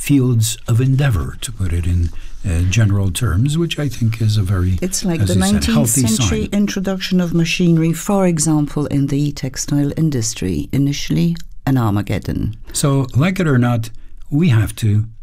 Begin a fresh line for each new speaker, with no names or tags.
fields of endeavor, to put it in general terms, which I think is a very,
it's like
as
the
you said,
19th
healthy
century
sign.
introduction of machinery, for example, in the textile industry, initially an Armageddon.
So, like it or not, we have to